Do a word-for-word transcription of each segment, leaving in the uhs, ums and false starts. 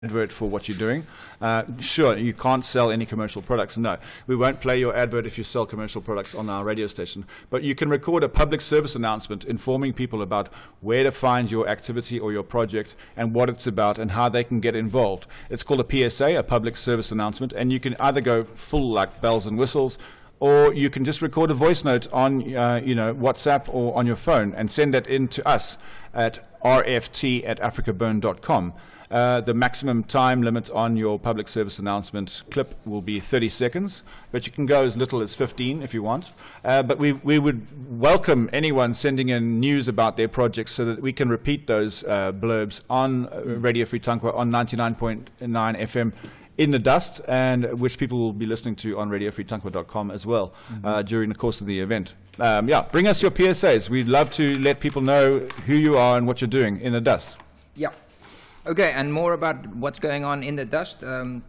advert for what you're doing. Uh, sure, you can't sell any commercial products. No, we won't play your advert if you sell commercial products on our radio station. But you can record a public service announcement informing people about where to find your activity or your project and what it's about and how they can get involved. It's called a P S A, a public service announcement, and you can either go full like bells and whistles, or you can just record a voice note on uh, you know, WhatsApp or on your phone and send that in to us at r f t at africa burn dot com. Uh, the maximum time limit on your public service announcement clip will be thirty seconds, but you can go as little as fifteen if you want. Uh, but we, we would welcome anyone sending in news about their projects so that we can repeat those uh, blurbs on uh, Radio Free Tankwa on ninety-nine point nine F M in the dust, and which people will be listening to on radio free tankwa dot com as well mm-hmm. uh, during the course of the event. Um, yeah, bring us your P S As. We'd love to let people know who you are and what you're doing in the dust. Yeah. Okay, and more about what's going on in the dust. Um,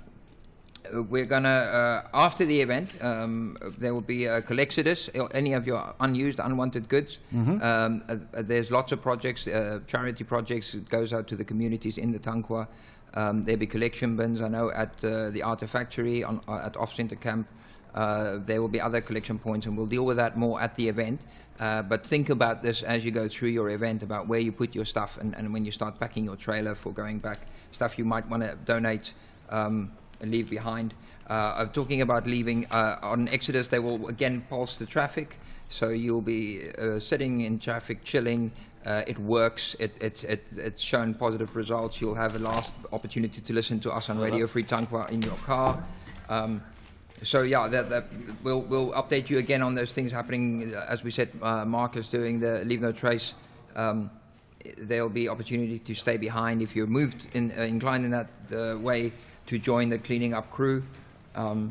we're going to, uh, after the event, um, there will be a Collexodus, any of your unused, unwanted goods. Mm-hmm. um, uh, there's lots of projects, uh, charity projects. It goes out to the communities in the Tankwa. Um, there'll be collection bins, I know, at uh, the Artefactory, on, uh, at Off-Center Camp. Uh, there will be other collection points, and we'll deal with that more at the event. Uh, but think about this as you go through your event, about where you put your stuff, and, and when you start packing your trailer for going back, stuff you might want to donate um, and leave behind. Uh, I'm talking about leaving. Uh, on Exodus, they will again pulse the traffic, so you'll be uh, sitting in traffic, chilling. Uh, it works. It, it, it, it's shown positive results. You'll have a last opportunity to listen to us on Radio Free Tankwa in your car. Um, So yeah, that, that we'll we'll update you again on those things happening. As we said, uh, Mark is doing the Leave No Trace. Um, there'll be opportunity to stay behind if you're moved in, uh, inclined in that uh, way to join the cleaning up crew. Um,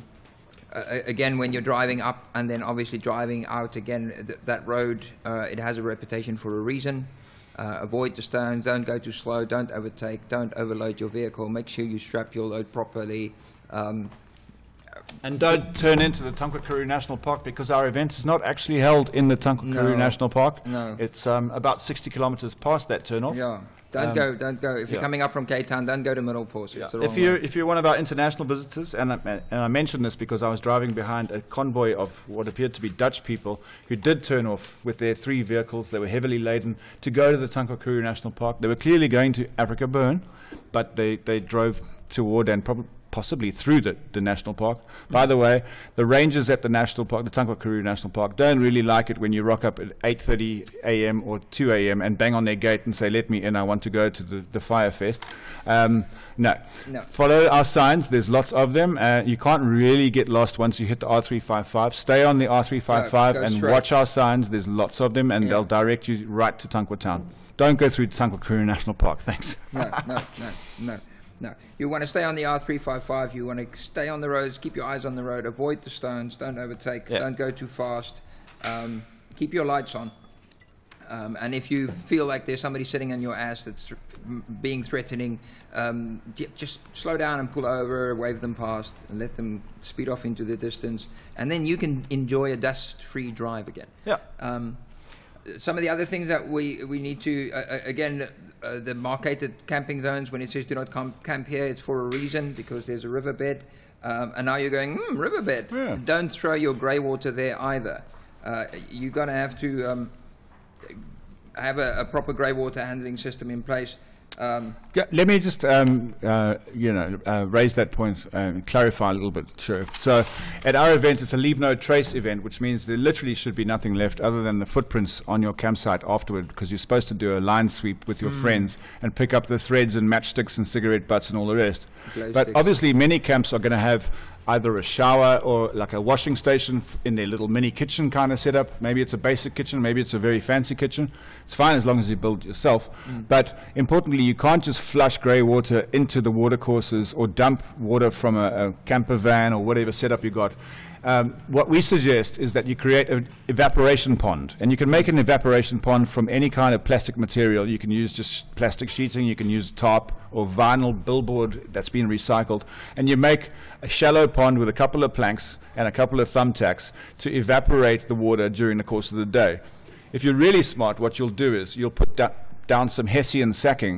uh, again, when you're driving up and then obviously driving out again, th that road, uh, it has a reputation for a reason. Uh, avoid the stones. Don't go too slow. Don't overtake. Don't overload your vehicle. Make sure you strap your load properly. Um, And don't turn into the Tankwa Karoo National Park, because our event is not actually held in the Tankwa no, Karoo National Park. No. It's um, about sixty kilometers past that turnoff. Yeah. Don't um, go, don't go. If you're yeah. coming up from Cape Town, don't go to Middelport. Yeah. It's the wrong if you're way. if you're one of our international visitors, and I, and I mentioned this because I was driving behind a convoy of what appeared to be Dutch people who did turn off with their three vehicles. They were heavily laden to go to the Tankwa Karoo National Park. They were clearly going to Africa Burn, but they they drove toward and probably. possibly through the, the national park. By the way, the rangers at the national park, the Tankwa Karoo National Park, don't really like it when you rock up at eight thirty a m or two a m and bang on their gate and say, let me in, I want to go to the, the Fire Fest. Um, no. no. Follow our signs. There's lots of them. Uh, you can't really get lost once you hit the R three fifty-five. Stay on the R three fifty-five no, and straight. Watch our signs. There's lots of them, and yeah. they'll direct you right to Tankwa Town. Don't go through Tankwa Karoo National Park. Thanks. No, no, no, no. No, you want to stay on the R three fifty-five, you want to stay on the roads, keep your eyes on the road, avoid the stones, don't overtake, yeah. don't go too fast, um, keep your lights on. Um, and if you feel like there's somebody sitting on your ass that's th being threatening, um, just slow down and pull over, wave them past, and let them speed off into the distance. And then you can enjoy a dust-free drive again. Yeah. Um, some of the other things that we, we need to, uh, again, uh, the marketed camping zones, when it says do not camp, camp here, it's for a reason, because there's a riverbed. Um, and now you're going, hmm, riverbed. Yeah. Don't throw your grey water there either. Uh, you're going to have to um, have a, a proper grey water handling system in place. Um, yeah, let me just, um, uh, you know, uh, raise that point and clarify a little bit, sure. So, at our event, it's a Leave No Trace event, which means there literally should be nothing left other than the footprints on your campsite afterward, because you're supposed to do a line sweep with your mm. friends and pick up the threads and matchsticks and cigarette butts and all the rest. Glow but sticks. Obviously, many camps are going to have either a shower or like a washing station f in their little mini kitchen kind of setup. Maybe it's a basic kitchen, maybe it's a very fancy kitchen. It's fine as long as you build it yourself. Mm. But importantly, you can't just flush grey water into the water courses or dump water from a, a camper van or whatever setup you got. Um, what we suggest is that you create an evaporation pond, and you can make an evaporation pond from any kind of plastic material. You can use just plastic sheeting, you can use tarp or vinyl billboard that's been recycled, and you make a shallow pond with a couple of planks and a couple of thumbtacks to evaporate the water during the course of the day. If you're really smart, what you'll do is you'll put da down some Hessian sacking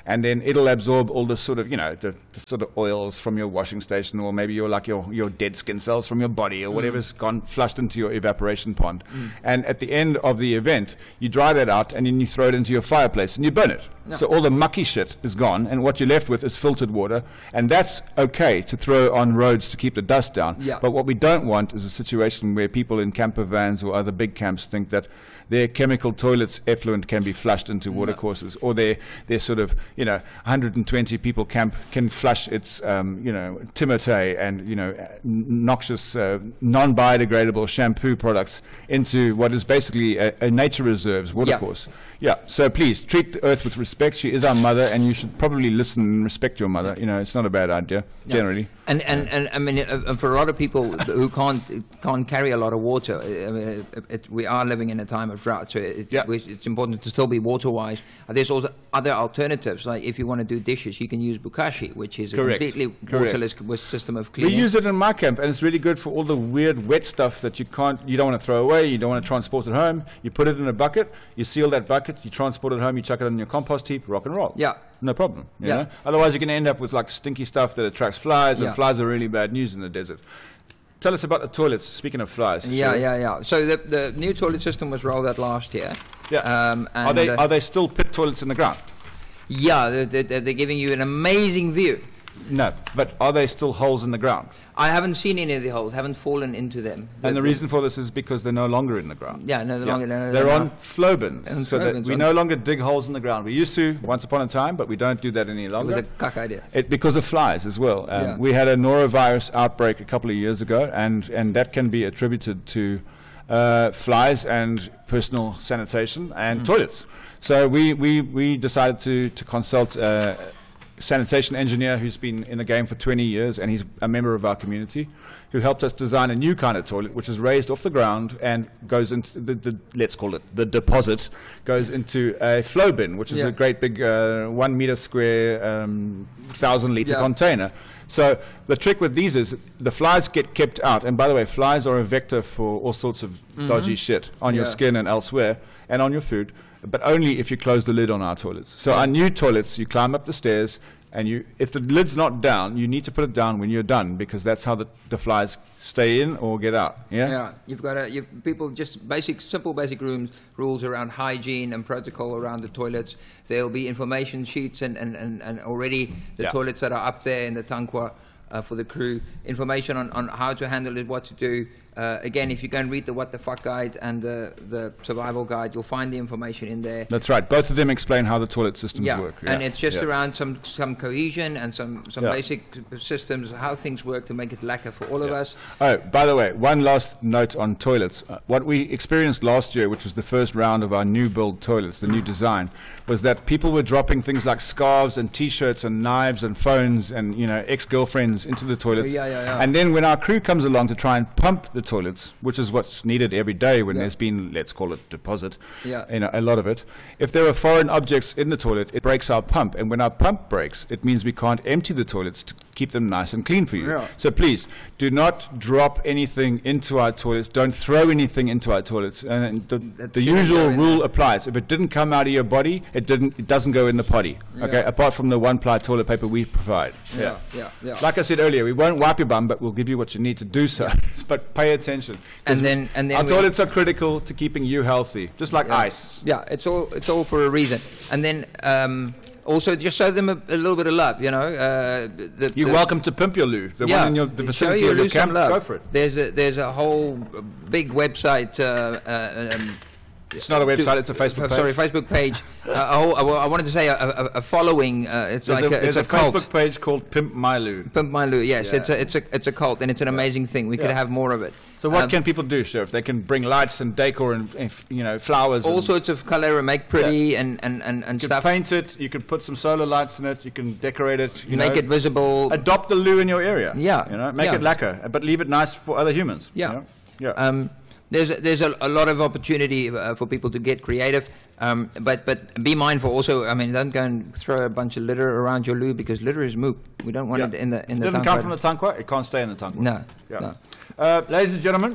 and then it'll absorb all the sort of, you know, the, the sort of oils from your washing station, or maybe your like your, your dead skin cells from your body, or whatever's mm. gone flushed into your evaporation pond. Mm. And at the end of the event, you dry that out, and then you throw it into your fireplace and you burn it. No. So all the mucky shit is gone, and what you're left with is filtered water, and that's okay to throw on roads to keep the dust down. Yeah. But what we don't want is a situation where people in camper vans or other big camps think that their chemical toilets effluent can be flushed into water no. courses, or their their sort of, you know, one hundred twenty people camp can flush its um, you know, Timotei and, you know, noxious uh, non-biodegradable shampoo products into what is basically a, a nature reserve's water yeah. course. Yeah, so please treat the earth with respect. She is our mother, and you should probably listen and respect your mother. You know, it's not a bad idea, yeah. generally. And, and and I mean, uh, for a lot of people who can't can't carry a lot of water, I mean, it, it, we are living in a time of drought, so it, yeah. we, it's important to still be water-wise. Uh, there's also other alternatives, like if you want to do dishes, you can use Bukashi, which is Correct. a completely Correct. waterless system of cleaning. We use it in my camp, and it's really good for all the weird wet stuff that you can't, you don't want to throw away, you don't want to transport it home. You put it in a bucket, you seal that bucket, you transport it home, you chuck it on your compost heap, rock and roll. Yeah. No problem. You Yeah. know? Otherwise, you're going to end up with like stinky stuff that attracts flies, and Yeah. flies are really bad news in the desert. Tell us about the toilets, speaking of flies. Yeah, So- yeah, yeah. So the the new toilet system was rolled out last year. Yeah. Um, and are they uh, are they still pit toilets in the ground? yeah, they're, they're, they're giving you an amazing view. No, but are they still holes in the ground? I haven't seen any of the holes, haven't fallen into them. And the reason for this is because they're no longer in the ground. Yeah, no, they're longer. No, They're they're on not. flow bins, On so flow that bins, we on- no longer dig holes in the ground. We used to once upon a time, but we don't do that any It longer. was a cuck idea. It, because of flies as well. Um, Yeah. We had a norovirus outbreak a couple of years ago, and, and that can be attributed to uh, flies and personal sanitation and Mm. toilets. So we, we, we decided to, to consult a sanitation engineer who's been in the game for twenty years, and he's a member of our community, who helped us design a new kind of toilet, which is raised off the ground and goes into the, the let's call it the deposit, goes into a flow bin, which is Yeah. a great big uh, one meter square, um, thousand liter Yeah. container. So the trick with these is the flies get kept out, and by the way, flies are a vector for all sorts of dodgy shit on your Yeah. skin and elsewhere, and on your food, but only if you close the lid on our toilets. So our new toilets, you climb up the stairs, and you, if the lid's not down, you need to put it down when you're done, because that's how the, the flies stay in or get out. Yeah. Yeah, you've got to, you've, people just basic, simple basic rooms, rules around hygiene and protocol around the toilets. There'll be information sheets and, and, and, and already the Yeah. toilets that are up there in the Tankwa uh, for the crew, information on, on how to handle it, what to do. Uh, again, if you go and read the What the Fuck guide and the, the survival guide, you'll find the information in there. That's right. Both of them explain how the toilet systems Yeah, work. and it's just Yeah. around some some cohesion and some some Yeah. basic systems, how things work to make it lacquer for all of Yeah. us. Oh, by the way, one last note on toilets. Uh, what we experienced last year, which was the first round of our new build toilets, the new design, was that people were dropping things like scarves and T-shirts and knives and phones and, you know, ex-girlfriends into the toilets. Yeah, yeah, yeah. And then when our crew comes along to try and pump the toilets, which is what's needed every day when Yeah. there's been, let's call it deposit, Yeah. you know, a lot of it. If there are foreign objects in the toilet, it breaks our pump. And when our pump breaks, it means we can't empty the toilets to keep them nice and clean for you. Yeah. So please, do not drop anything into our toilets. Don't throw anything into our toilets. And the, That the shouldn't usual go in rule there. applies. If it didn't come out of your body, it didn't. It doesn't go in the potty. Okay, Yeah. apart from the one-ply toilet paper we provide. Yeah, yeah, yeah. Like I said earlier, we won't wipe your bum, but we'll give you what you need to do so. But pay attention. 'Cause And then- and then our we- toilets are critical to keeping you healthy, just like Yeah. ice. Yeah, it's all it's all for a reason. And then um, also just show them a, a little bit of love. You know, uh, the, You're the, welcome to pimp your loo. The yeah, one in your, the show vicinity your of your loo some camp, love. go for it. There's a there's a whole big website. Uh, uh, um, It's not a website, it's a Facebook uh, page. Sorry, Facebook page. uh, a whole, I wanted to say a, a, a following. Uh, it's There's like a, a, it's there's a, a, cult. Facebook page called Pimp My Loo. Pimp My Loo. Yes, Yeah. it's a it's a it's a cult, and it's an amazing thing. We could Yeah. have more of it. So what Um, can people do, Sheriff? They can bring lights and decor and, and f- you know, flowers. all and sorts of color and make pretty and and and, and you can stuff. paint it. You can put some solar lights in it. You can decorate it. You make know. it visible. Adopt the loo in your area. Yeah. You know, make Yeah. it lacquer, but leave it nice for other humans. Yeah. You know? Yeah. Um, there's a, there's a, a lot of opportunity uh, for people to get creative, um, but but be mindful also. I mean, don't go and throw a bunch of litter around your loo, because litter is moop. We don't want Yeah. it in the in it the didn't tank come right- from the tankwa. It can't stay in the tankwa. No, Yeah. no. Uh, ladies and gentlemen,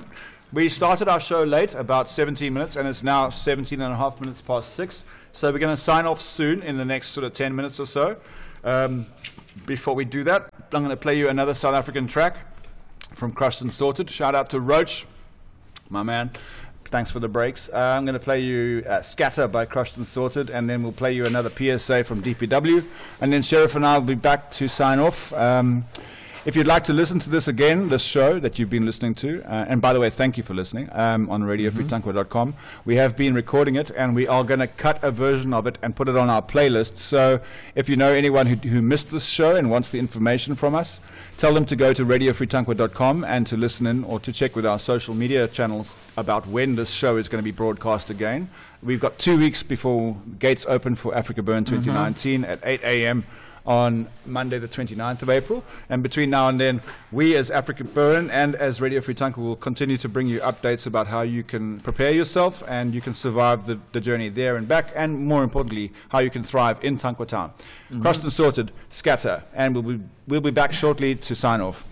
We started our show late, about seventeen minutes, and it's now seventeen and a half minutes past six. So we're going to sign off soon in the next sort of ten minutes or so. Um, before we do that, I'm going to play you another South African track from Crushed and Sorted. Shout out to Roach, my man. Thanks for the breaks. Uh, I'm going to play you uh, Scatter by Crushed and Sorted, and then we'll play you another P S A from D P W. And then Sheriff and I will be back to sign off. Um, if you'd like to listen to this again, this show that you've been listening to, uh, and by the way, thank you for listening, um, on radio free tankwa dot com. We have been recording it, and we are going to cut a version of it and put it on our playlist. So if you know anyone who, who missed this show and wants the information from us, tell them to go to radio free tankwa dot com and to listen in or to check with our social media channels about when this show is going to be broadcast again. We've got two weeks before gates open for Africa Burn twenty nineteen mm-hmm. at eight a.m. on Monday the twenty-ninth of April. And between now and then, we as Africa Burn and as Radio Free Tankwa will continue to bring you updates about how you can prepare yourself and you can survive the, the journey there and back, and more importantly, how you can thrive in Tankwa Town. Mm-hmm. Crushed and Sorted, Scatter, and we'll be, we'll be back shortly to sign off.